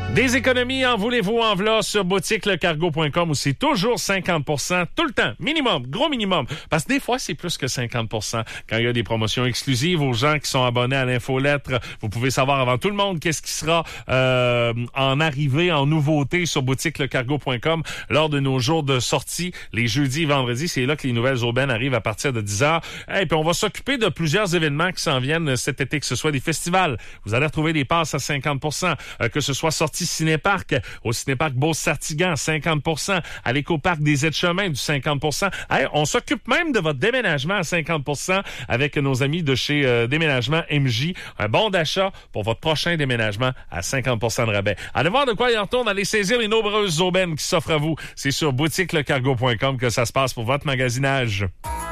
Des économies, en voulez-vous, en v'là, sur boutiquelecargo.com où c'est toujours 50%, tout le temps, minimum, gros minimum. Parce que des fois, c'est plus que 50%. Quand il y a des promotions exclusives aux gens qui sont abonnés à l'infolettre, vous pouvez savoir avant tout le monde qu'est-ce qui sera en arrivée, en nouveauté sur boutiquelecargo.com lors de nos jours de sortie, les jeudis et vendredis. C'est là que les nouvelles aubaines arrivent à partir de 10h. Et puis on va s'occuper de plusieurs événements qui s'en viennent cet été, que ce soit des festivals. Vous allez retrouver des passes à 50%, que ce soit sortie Cinéparc, au Cinéparc Beauce-Sartigan, 50%, à l'Écoparc des Aides-Chemins, du 50%. Hey, on s'occupe même de votre déménagement à 50% avec nos amis de chez Déménagement MJ. Un bon d'achat pour votre prochain déménagement à 50% de rabais. Allez voir de quoi il en retourne, allez saisir les nombreuses aubaines qui s'offrent à vous. C'est sur boutiquelecargo.com que ça se passe pour votre magasinage.